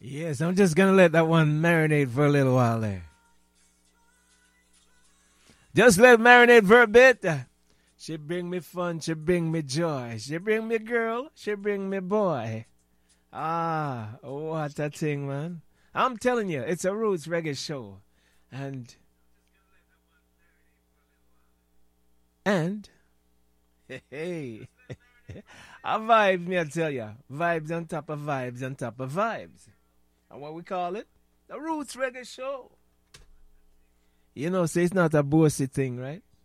Yes, I'm just going to let that one marinate for a little while there. Just let it marinate for a bit. She bring me fun, she bring me joy. She bring me girl, she bring me boy. Ah, what a thing, man. I'm telling you, it's a roots reggae show. And, hey, a vibe, me I tell you. Vibes on top of vibes on top of vibes. And what we call it? The Roots Reggae Show. You know, so it's not a bossy thing, right?